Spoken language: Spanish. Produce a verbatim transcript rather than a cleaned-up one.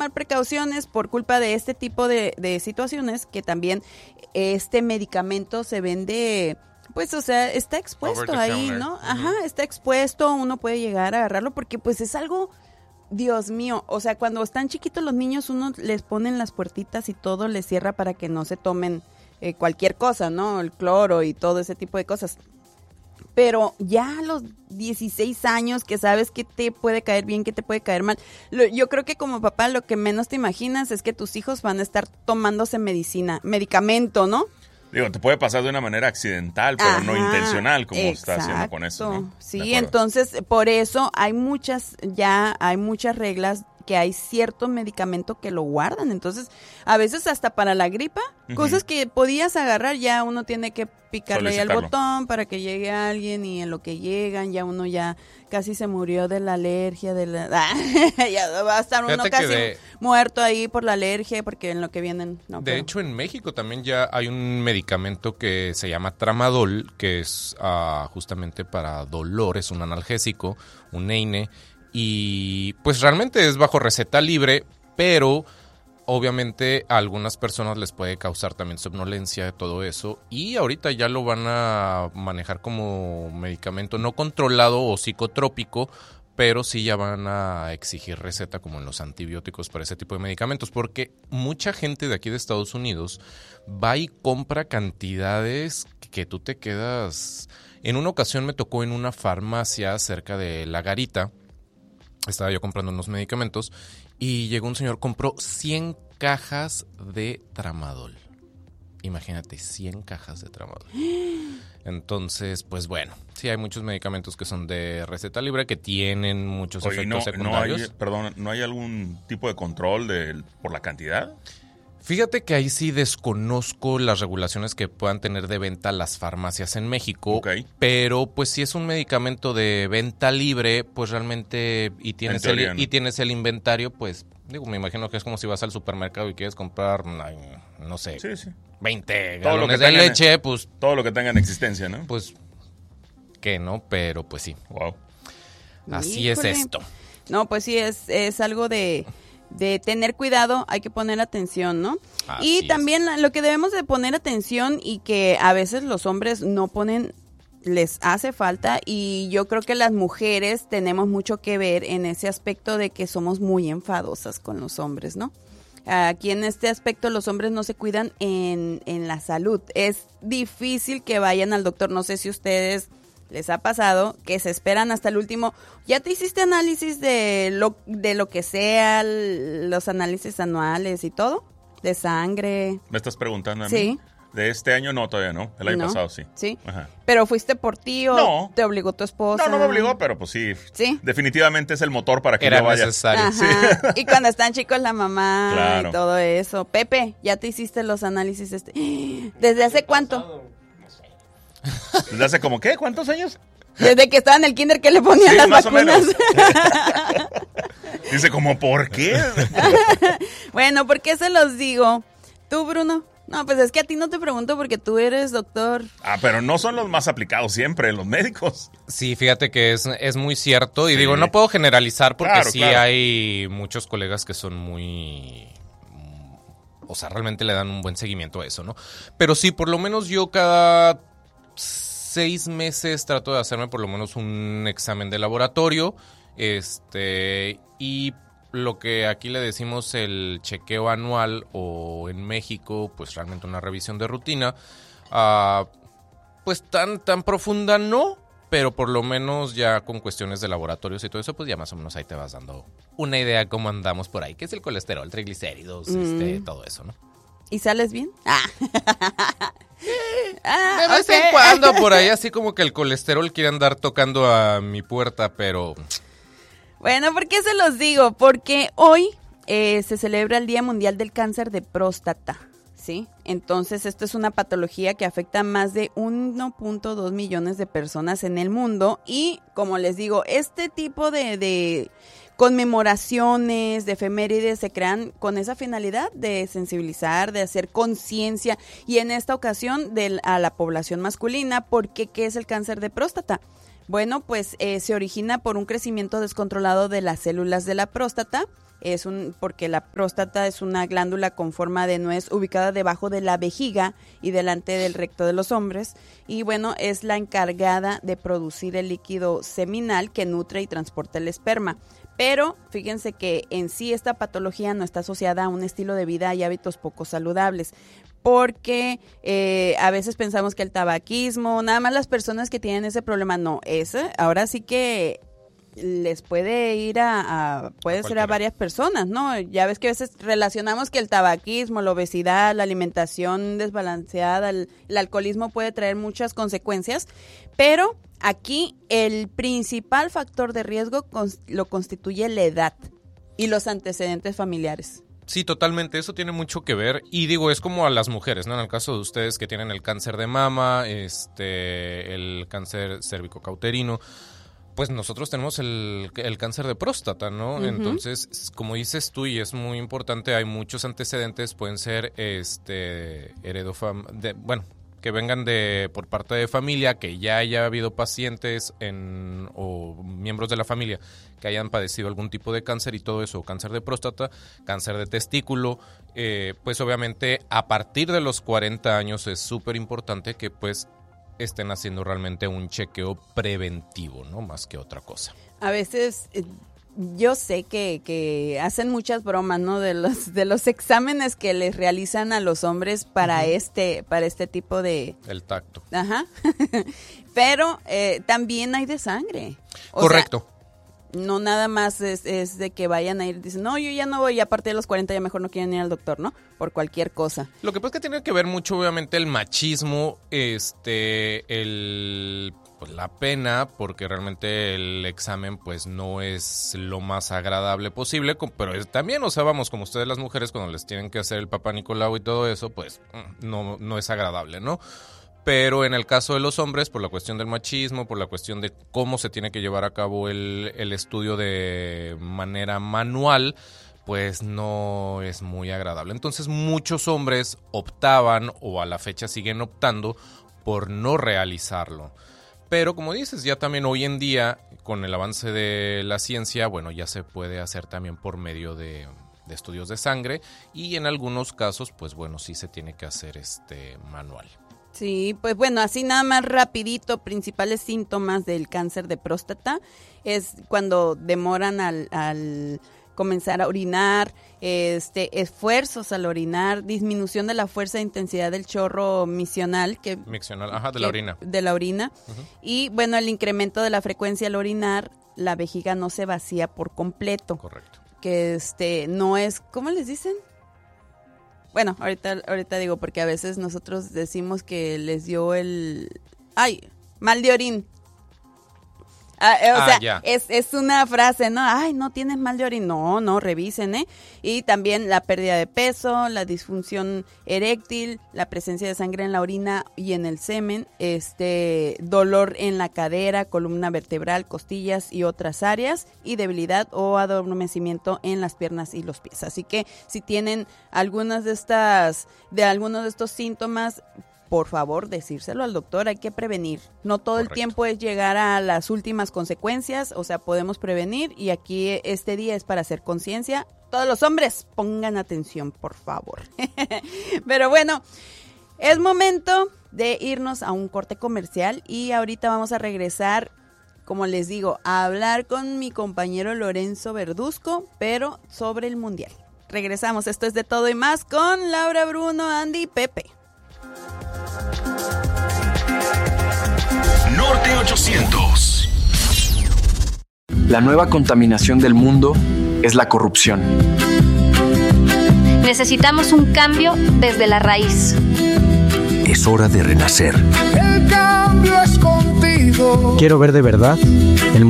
tomar precauciones por culpa de este tipo de, de situaciones, que también este medicamento se vende, pues, o sea, está expuesto ahí, ¿no? Uh-huh. Ajá, está expuesto, uno puede llegar a agarrarlo porque pues es algo, Dios mío, o sea, cuando están chiquitos los niños uno les ponen las puertitas y todo, les cierra para que no se tomen eh, cualquier cosa, ¿no? El cloro y todo ese tipo de cosas. Pero ya a los dieciséis años que sabes que te puede caer bien, que te puede caer mal, lo, yo creo que como papá lo que menos te imaginas es que tus hijos van a estar tomándose medicina, medicamento, ¿no? Digo, te puede pasar de una manera accidental, pero Ajá, no intencional, como exacto. está haciendo con eso, ¿no? Sí, entonces por eso hay muchas, ya hay muchas reglas, que hay cierto medicamento que lo guardan, entonces a veces hasta para la gripa, uh-huh. cosas que podías agarrar, ya uno tiene que picarle ahí al botón para que llegue alguien, y en lo que llegan ya uno ya casi se murió de la alergia, de la ya va a estar uno Fíjate casi de... muerto ahí por la alergia, porque en lo que vienen no, de pero... hecho en México también ya hay un medicamento que se llama Tramadol, que es uh, justamente para dolor, es un analgésico, un E I N E, y pues realmente es bajo receta libre, pero obviamente a algunas personas les puede causar también somnolencia, todo eso, y ahorita ya lo van a manejar como medicamento no controlado o psicotrópico, pero sí ya van a exigir receta como en los antibióticos para ese tipo de medicamentos, porque mucha gente de aquí de Estados Unidos va y compra cantidades que tú te quedas... En una ocasión me tocó en una farmacia cerca de La Garita, estaba yo comprando unos medicamentos y llegó un señor, compró cien cajas de Tramadol. Imagínate, cien cajas de Tramadol. Entonces, pues bueno, sí hay muchos medicamentos que son de receta libre, que tienen muchos Oye, efectos no, secundarios. No hay, perdón, ¿no hay algún tipo de control de, por la cantidad? Fíjate que ahí sí desconozco las regulaciones que puedan tener de venta las farmacias en México, okay. Pero pues si es un medicamento de venta libre, pues realmente y tienes, teoría, el, ¿no? y tienes el inventario, pues digo, me imagino que es como si vas al supermercado y quieres comprar, no sé, sí, sí. veinte todo galones de leche, en, pues... Todo lo que tenga en existencia, ¿no? Pues que no, pero pues sí. Wow. Así Híjole. es esto. No, pues sí, es, es algo de... de tener cuidado, hay que poner atención, ¿no? Así y también es. Lo que debemos de poner atención y que a veces los hombres no ponen, les hace falta, y yo creo que las mujeres tenemos mucho que ver en ese aspecto de que somos muy enfadosas con los hombres, ¿no? Aquí en este aspecto los hombres no se cuidan en, en la salud. Es difícil que vayan al doctor, no sé si ustedes... les ha pasado que se esperan hasta el último. ¿Ya te hiciste análisis de lo de lo que sea, los análisis anuales y todo? De sangre. ¿Me estás preguntando a mí? Sí. De este año no, todavía no. El año no. pasado sí. Sí. Ajá. ¿Pero fuiste por ti o no. te obligó tu esposa? No, no me obligó, pero pues sí. Sí. Definitivamente es el motor para que Era yo vaya. necesario. Ajá. Sí. Y cuando están chicos la mamá claro. y todo eso. Pepe, ¿ya te hiciste los análisis este? ¿Desde hace cuánto? ¿Desde hace como qué? ¿Cuántos años? Desde que estaba en el kinder que le ponían sí, las más vacunas. O menos. Dice como, ¿por qué? Bueno, ¿por qué se los digo? ¿Tú, Bruno? No, pues es que a ti no te pregunto porque tú eres doctor. Ah, pero no son los más aplicados siempre, los médicos. Sí, fíjate que es, es muy cierto. Y sí. digo, no puedo generalizar porque claro, sí claro. hay muchos colegas que son muy... O sea, realmente le dan un buen seguimiento a eso, ¿no? Pero sí, por lo menos yo cada seis meses trato de hacerme por lo menos un examen de laboratorio. Este, y lo que aquí le decimos el chequeo anual, o en México, pues realmente una revisión de rutina, uh, pues tan, tan profunda no, pero por lo menos ya con cuestiones de laboratorios y todo eso, pues ya más o menos ahí te vas dando una idea cómo andamos por ahí, que es el colesterol, triglicéridos, mm. este, todo eso, ¿no? ¿Y sales bien? Ah. ah, de vez okay. en cuando por ahí así como que el colesterol quiere andar tocando a mi puerta, pero... Bueno, ¿por qué se los digo? Porque hoy eh, se celebra el Día Mundial del Cáncer de Próstata, ¿sí? Entonces, esto es una patología que afecta a más de uno punto dos millones de personas en el mundo. Y, como les digo, este tipo de, de conmemoraciones, de efemérides, se crean con esa finalidad de sensibilizar, de hacer conciencia. Y en esta ocasión, de, a la población masculina, ¿por qué? ¿Qué es el cáncer de próstata? Bueno, pues eh, se origina por un crecimiento descontrolado de las células de la próstata. Es un porque la próstata es una glándula con forma de nuez ubicada debajo de la vejiga y delante del recto de los hombres. Y bueno, es la encargada de producir el líquido seminal que nutre y transporta el esperma. Pero fíjense que en sí esta patología no está asociada a un estilo de vida y hábitos poco saludables, porque eh, a veces pensamos que el tabaquismo, nada más las personas que tienen ese problema, no, ese ahora sí que les puede ir a, a puede a ser a varias personas, ¿no? Ya ves que a veces relacionamos que el tabaquismo, la obesidad, la alimentación desbalanceada, el, el alcoholismo puede traer muchas consecuencias, pero aquí el principal factor de riesgo cons- lo constituye la edad y los antecedentes familiares. Sí, totalmente, eso tiene mucho que ver y digo, es como a las mujeres, ¿no? En el caso de ustedes que tienen el cáncer de mama, este, el cáncer cérvico-cauterino, pues nosotros tenemos el, el cáncer de próstata, ¿no? Uh-huh. Entonces, como dices tú, y es muy importante, hay muchos antecedentes, pueden ser este heredofam de, bueno, que vengan de por parte de familia, que ya haya habido pacientes en, o miembros de la familia que hayan padecido algún tipo de cáncer y todo eso, cáncer de próstata, cáncer de testículo, eh, pues obviamente a partir de los cuarenta años es súper importante que pues estén haciendo realmente un chequeo preventivo, ¿no? Más que otra cosa. A veces eh, yo sé que, que hacen muchas bromas, ¿no? De los de los exámenes que les realizan a los hombres para uh-huh. este para este tipo de el tacto. Ajá. Pero eh, también hay de sangre. O Correcto. sea, no nada más es, es de que vayan a ir, dicen, no, yo ya no voy, a partir de los cuarenta ya mejor no quieren ir al doctor, ¿no? Por cualquier cosa. Lo que pasa es que tiene que ver mucho, obviamente, el machismo, este, el, pues, la pena, porque realmente el examen, pues, no es lo más agradable posible, pero es, también, o sea, vamos, como ustedes las mujeres, cuando les tienen que hacer el papá Nicolau y todo eso, pues, no, no es agradable, ¿no? Pero en el caso de los hombres, por la cuestión del machismo, por la cuestión de cómo se tiene que llevar a cabo el, el estudio de manera manual, pues no es muy agradable. Entonces muchos hombres optaban, o a la fecha siguen optando, por no realizarlo. Pero como dices, ya también hoy en día, con el avance de la ciencia, bueno, ya se puede hacer también por medio de, de estudios de sangre, y en algunos casos, pues bueno, sí se tiene que hacer este manual. Sí, pues bueno, así nada más rapidito, principales síntomas del cáncer de próstata es cuando demoran al, al comenzar a orinar, este, esfuerzos al orinar, disminución de la fuerza e intensidad del chorro misional, que, Miccional, ajá, de que, la orina. De la orina. Uh-huh. Y bueno, el incremento de la frecuencia al orinar, la vejiga no se vacía por completo. Correcto. Que este no es, ¿cómo les dicen? Bueno, ahorita ahorita digo, porque a veces nosotros decimos que les dio el... ¡Ay! Mal de orín. Ah, eh, o ah, sea, es, es una frase, ¿no? Ay, no tienes mal de orín. No, no, revisen, ¿eh? Y también la pérdida de peso, la disfunción eréctil, la presencia de sangre en la orina y en el semen, este, dolor en la cadera, columna vertebral, costillas y otras áreas, y debilidad o adormecimiento en las piernas y los pies. Así que si tienen algunas de estas, de algunos de estos síntomas, por favor, decírselo al doctor, hay que prevenir. No todo Correcto. El tiempo es llegar a las últimas consecuencias, o sea, podemos prevenir, y aquí este día es para hacer conciencia. Todos los hombres, pongan atención, por favor. Pero bueno, es momento de irnos a un corte comercial y ahorita vamos a regresar, como les digo, a hablar con mi compañero Lorenzo Verduzco, pero sobre el Mundial. Regresamos, esto es De Todo y Más con Laura, Bruno, Andy y Pepe. Norte ochocientos. La nueva contaminación del mundo es la corrupción. Necesitamos un cambio desde la raíz. Es hora de renacer. El cambio es contigo. Quiero ver de verdad el